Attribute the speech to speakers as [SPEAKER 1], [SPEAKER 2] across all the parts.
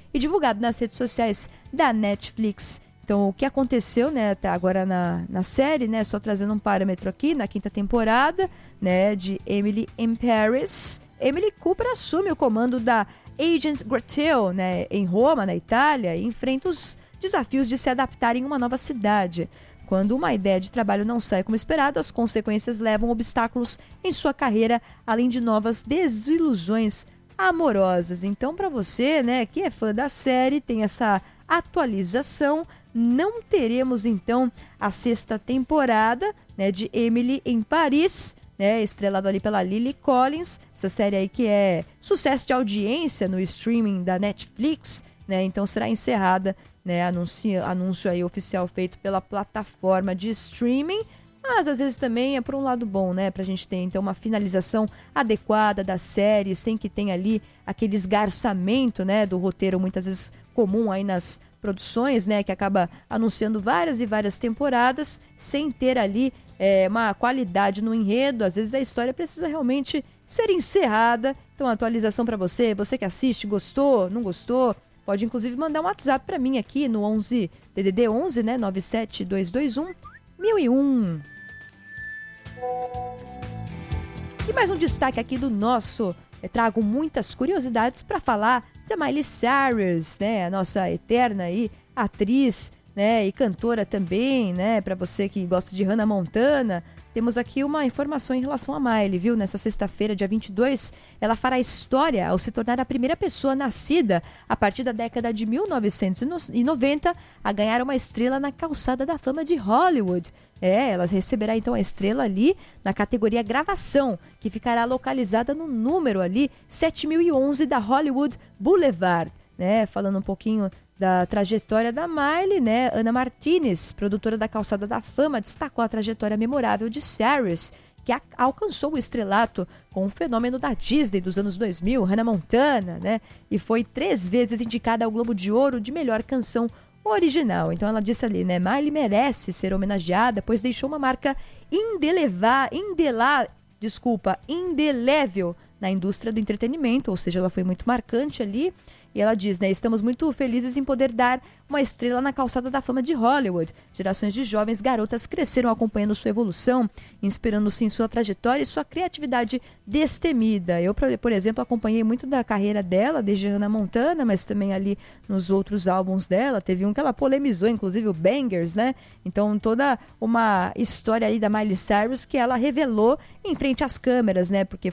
[SPEAKER 1] e divulgado nas redes sociais da Netflix. Então, o que aconteceu, né, até agora na série, né, só trazendo um parâmetro aqui, na 5ª temporada, né, de Emily in Paris, Emily Cooper assume o comando da Agence Grattel, né, em Roma, na Itália, e enfrenta os desafios de se adaptar em uma nova cidade. Quando uma ideia de trabalho não sai como esperado, as consequências levam obstáculos em sua carreira, além de novas desilusões amorosas. Então, para você, né, que é fã da série, tem essa atualização. Não teremos, então, a 6ª temporada, né, de Emily em Paris, né, estrelado ali pela Lily Collins, essa série aí que é sucesso de audiência no streaming da Netflix, né, então será encerrada, né, anúncio aí oficial feito pela plataforma de streaming, mas às vezes também é por um lado bom, né, pra gente ter então uma finalização adequada da série, sem que tenha ali aquele esgarçamento, né, do roteiro muitas vezes comum aí nas produções, né, que acaba anunciando várias e várias temporadas sem ter ali uma qualidade no enredo. Às vezes a história precisa realmente ser encerrada. Então, atualização para você que assiste, gostou, não gostou, pode inclusive mandar um WhatsApp para mim aqui no 11 DDD 11, né, 97221 1001. E mais um destaque aqui do nosso, trago muitas curiosidades para falar da Miley Cyrus, né, a nossa eterna aí atriz, né, e cantora também, né, para você que gosta de Hannah Montana. Temos aqui uma informação em relação a Miley, viu? Nessa sexta-feira, dia 22, ela fará história ao se tornar a primeira pessoa nascida a partir da década de 1990 a ganhar uma estrela na calçada da fama de Hollywood. Ela receberá então a estrela ali na categoria gravação, que ficará localizada no número ali 7011 da Hollywood Boulevard, né? Falando um pouquinho da trajetória da Miley, né? Ana Martinez, produtora da Calçada da Fama, destacou a trajetória memorável de Cyrus, que alcançou o estrelato com um fenômeno da Disney dos anos 2000, Hannah Montana, né? E foi 3 vezes indicada ao Globo de Ouro de melhor canção original. Então ela disse ali, né? Miley merece ser homenageada, pois deixou uma marca indelével na indústria do entretenimento, ou seja, ela foi muito marcante ali. E ela diz, né, estamos muito felizes em poder dar uma estrela na calçada da fama de Hollywood. Gerações de jovens garotas cresceram acompanhando sua evolução, inspirando-se em sua trajetória e sua criatividade destemida. Eu, por exemplo, acompanhei muito da carreira dela, desde Hannah Montana, mas também ali nos outros álbuns dela. Teve um que ela polemizou, inclusive o Bangers, né? Então, toda uma história aí da Miley Cyrus que ela revelou em frente às câmeras, né? Porque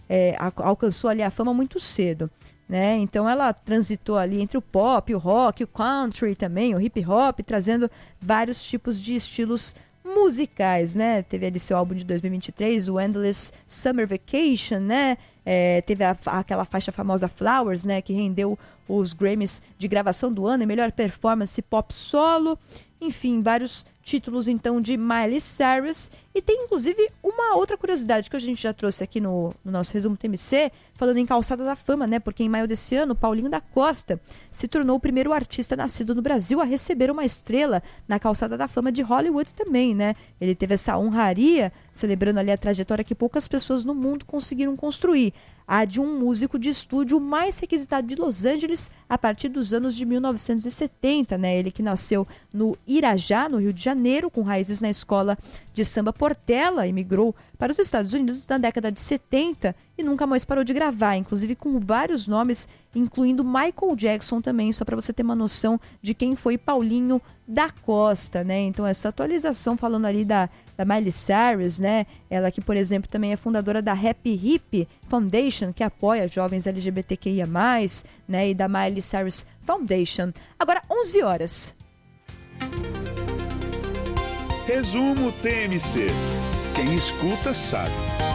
[SPEAKER 1] alcançou ali a fama muito cedo. Né? Então ela transitou ali entre o pop, o rock, o country também, o hip hop, trazendo vários tipos de estilos musicais, né? Teve ali seu álbum de 2023, o Endless Summer Vacation, né? Teve aquela faixa famosa Flowers, né? Que rendeu os Grammys de gravação do ano e melhor performance pop solo. Enfim, vários títulos então de Miley Cyrus. E tem inclusive uma outra curiosidade que a gente já trouxe aqui no nosso resumo TMC, falando em Calçada da Fama, né? Porque em maio desse ano, Paulinho da Costa se tornou o primeiro artista nascido no Brasil a receber uma estrela na Calçada da Fama de Hollywood também, né? Ele teve essa honraria, celebrando ali a trajetória que poucas pessoas no mundo conseguiram construir. A de um músico de estúdio mais requisitado de Los Angeles a partir dos anos de 1970, né? Ele que nasceu no Irajá, no Rio de Janeiro, com raízes na escola de samba Portela, emigrou para os Estados Unidos na década de 70 e nunca mais parou de gravar, inclusive com vários nomes, incluindo Michael Jackson também, só para você ter uma noção de quem foi Paulinho da Costa, né? Então essa atualização falando ali da Miley Cyrus, né? Ela que, por exemplo, também é fundadora da Happy Hip Foundation, que apoia jovens LGBTQIA+, né? E da Miley Cyrus Foundation. Agora, 11 horas.
[SPEAKER 2] Resumo TMC. Quem escuta sabe.